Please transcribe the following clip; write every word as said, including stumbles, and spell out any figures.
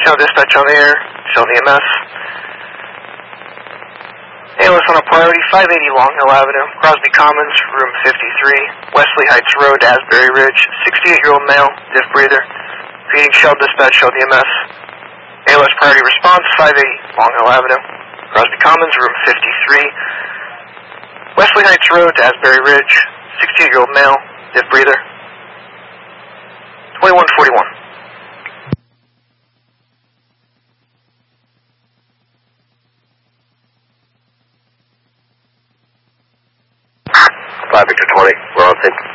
Channel dispatch on the air, Channel E M S. A L S on a priority, five eighty Long Hill Avenue, Crosby Commons, room fifty-three, Wesley Heights Road, Asbury Ridge, sixty-eight-year-old male, diff breather. Repeating shell dispatch, Shell D M S. A L S priority response, five eighty Long Hill Avenue, Crosby Commons, room fifty-three, Wesley Heights Road, Asbury Ridge, sixty-eight-year-old male, diff breather. twenty-one forty-one. five Victor twenty, we're on scene.